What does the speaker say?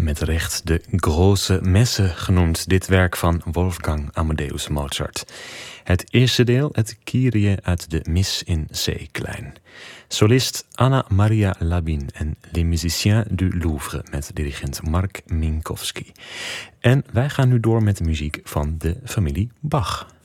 Met recht de Große Messe genoemd, dit werk van Wolfgang Amadeus Mozart. Het eerste deel, het Kyrie uit de Mis in C-klein. Solist Anna Maria Labine en Les Musiciens du Louvre met dirigent Mark Minkowski. En wij gaan nu door met de muziek van de familie Bach.